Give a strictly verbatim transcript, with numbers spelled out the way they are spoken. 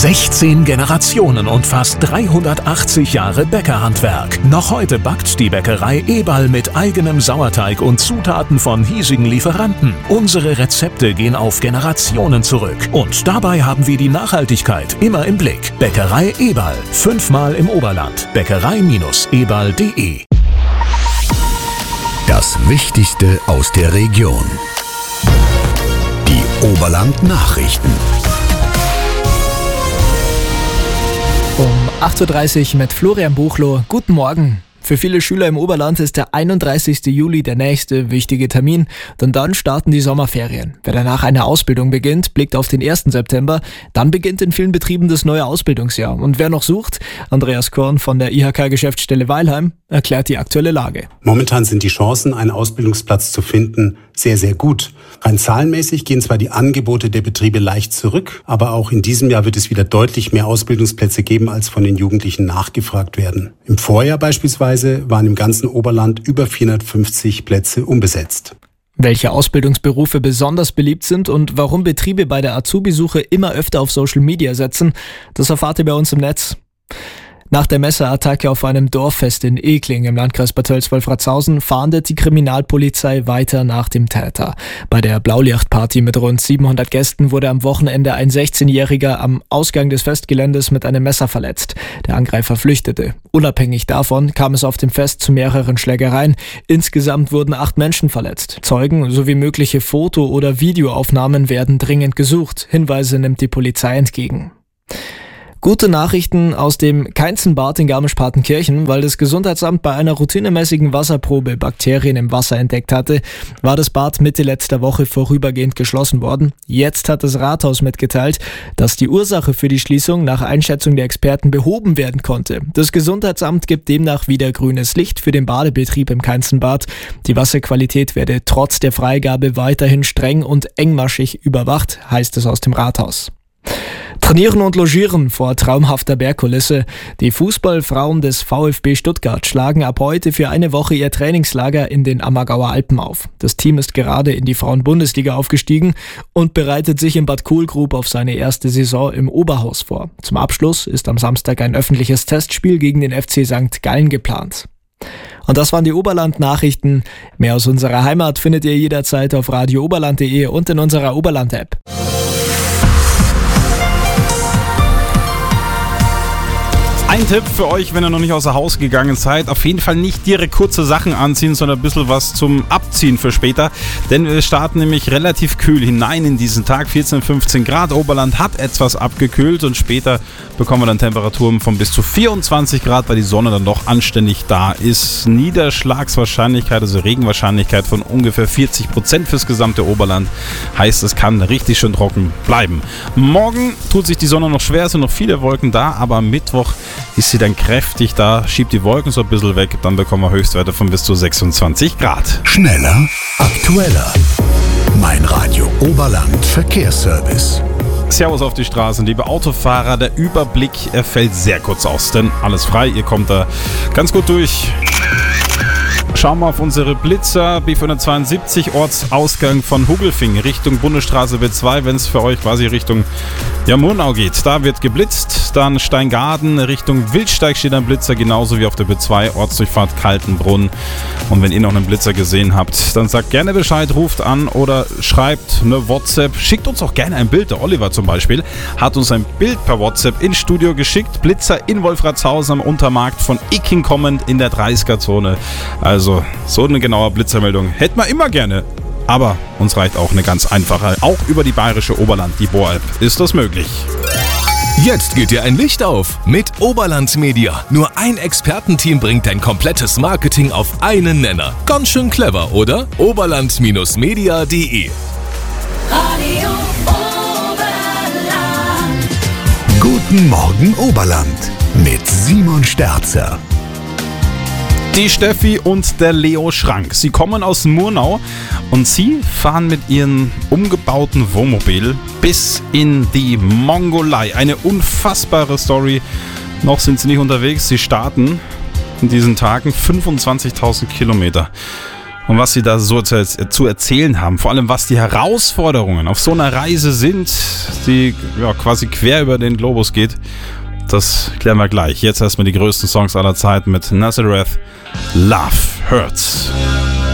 sechzehn Generationen und fast dreihundertachtzig Jahre Bäckerhandwerk. Noch heute backt die Bäckerei Eberl mit eigenem Sauerteig und Zutaten von hiesigen Lieferanten. Unsere Rezepte gehen auf Generationen zurück. Und dabei haben wir die Nachhaltigkeit immer im Blick. Bäckerei Eberl. Fünfmal im Oberland. Bäckerei eberl punkt de. Das Wichtigste aus der Region. Die Oberland-Nachrichten. Um acht Uhr dreißig mit Florian Buchloh. Guten Morgen. Für viele Schüler im Oberland ist der einunddreißigsten Juli der nächste wichtige Termin, denn dann starten die Sommerferien. Wer danach eine Ausbildung beginnt, blickt auf den ersten September. Dann beginnt in vielen Betrieben das neue Ausbildungsjahr. Und wer noch sucht, Andreas Korn von der I H K-Geschäftsstelle Weilheim erklärt die aktuelle Lage. Momentan sind die Chancen, einen Ausbildungsplatz zu finden, sehr, sehr gut. Rein zahlenmäßig gehen zwar die Angebote der Betriebe leicht zurück, aber auch in diesem Jahr wird es wieder deutlich mehr Ausbildungsplätze geben, als von den Jugendlichen nachgefragt werden. Im Vorjahr beispielsweise waren im ganzen Oberland über vierhundertfünfzig Plätze unbesetzt. Welche Ausbildungsberufe besonders beliebt sind und warum Betriebe bei der Azubi-Suche immer öfter auf Social Media setzen, das erfahrt ihr bei uns im Netz. Nach der Messerattacke auf einem Dorffest in Ekling im Landkreis Bad Tölz-Wolfratshausen fahndet die Kriminalpolizei weiter nach dem Täter. Bei der Blaulichtparty mit rund siebenhundert Gästen wurde am Wochenende ein sechzehnjähriger am Ausgang des Festgeländes mit einem Messer verletzt. Der Angreifer flüchtete. Unabhängig davon kam es auf dem Fest zu mehreren Schlägereien. Insgesamt wurden acht Menschen verletzt. Zeugen sowie mögliche Foto- oder Videoaufnahmen werden dringend gesucht. Hinweise nimmt die Polizei entgegen. Gute Nachrichten aus dem Keinzenbad in Garmisch-Partenkirchen. Weil das Gesundheitsamt bei einer routinemäßigen Wasserprobe Bakterien im Wasser entdeckt hatte, war das Bad Mitte letzter Woche vorübergehend geschlossen worden. Jetzt hat das Rathaus mitgeteilt, dass die Ursache für die Schließung nach Einschätzung der Experten behoben werden konnte. Das Gesundheitsamt gibt demnach wieder grünes Licht für den Badebetrieb im Keinzenbad. Die Wasserqualität werde trotz der Freigabe weiterhin streng und engmaschig überwacht, heißt es aus dem Rathaus. Trainieren und logieren vor traumhafter Bergkulisse. Die Fußballfrauen des VfB Stuttgart schlagen ab heute für eine Woche ihr Trainingslager in den Ammergauer Alpen auf. Das Team ist gerade in die Frauen-Bundesliga aufgestiegen und bereitet sich in Bad Kohlgrub auf seine erste Saison im Oberhaus vor. Zum Abschluss ist am Samstag ein öffentliches Testspiel gegen den F C Sankt Gallen geplant. Und das waren die Oberland-Nachrichten. Mehr aus unserer Heimat findet ihr jederzeit auf radio oberland punkt de und in unserer Oberland-App. Ein Tipp für euch, wenn ihr noch nicht außer Haus gegangen seid, auf jeden Fall nicht direkt kurze Sachen anziehen, sondern ein bisschen was zum Abziehen für später. Denn wir starten nämlich relativ kühl hinein in diesen Tag, vierzehn, fünfzehn Grad. Oberland hat etwas abgekühlt und später bekommen wir dann Temperaturen von bis zu vierundzwanzig Grad, weil die Sonne dann doch anständig da ist. Niederschlagswahrscheinlichkeit, also Regenwahrscheinlichkeit von ungefähr vierzig Prozent fürs gesamte Oberland. Heißt, es kann richtig schön trocken bleiben. Morgen tut sich die Sonne noch schwer, es sind noch viele Wolken da, aber am Mittwoch ist sie dann kräftig da, schiebt die Wolken so ein bisschen weg, dann bekommen wir Höchstwerte von bis zu sechsundzwanzig Grad. Schneller, aktueller. Mein Radio Oberland Verkehrsservice. Servus auf die Straßen, liebe Autofahrer, der Überblick, er fällt sehr kurz aus, denn alles frei, ihr kommt da ganz gut durch. Schauen wir auf unsere Blitzer, B vierhundertzweiundsiebzig, Ortsausgang von Hugelfing, Richtung Bundesstraße B zwei, wenn es für euch quasi Richtung ja, Murnau geht. Da wird geblitzt, dann Steingaden, Richtung Wildsteig steht ein Blitzer, genauso wie auf der B zwei, Ortsdurchfahrt Kaltenbrunn. Und wenn ihr noch einen Blitzer gesehen habt, dann sagt gerne Bescheid, ruft an oder schreibt eine WhatsApp, schickt uns auch gerne ein Bild. Der Oliver zum Beispiel hat uns ein Bild per WhatsApp ins Studio geschickt, Blitzer in Wolfratshausen am Untermarkt von Icking kommend in der dreißiger-Zone. Also so eine genaue Blitzermeldung hätten wir immer gerne. Aber uns reicht auch eine ganz einfache. Auch über die bayerische Oberland, die Bohr-App, ist das möglich. Jetzt geht dir ein Licht auf mit Oberland Media. Nur ein Expertenteam bringt dein komplettes Marketing auf einen Nenner. Ganz schön clever, oder? oberland Media punkt de Radio Oberland. Guten Morgen Oberland mit Simon Sterzer. Die Steffi und der Leo Schrank. Sie kommen aus Murnau und sie fahren mit ihrem umgebauten Wohnmobil bis in die Mongolei. Eine unfassbare Story. Noch sind sie nicht unterwegs. Sie starten in diesen Tagen fünfundzwanzigtausend Kilometer. und was sie da so zu, zu erzählen haben. Vor allem, was die Herausforderungen auf so einer Reise sind, die ja, quasi quer über den Globus geht. Das klären wir gleich. Jetzt erstmal die größten Songs aller Zeiten mit Nazareth. Love Hurts.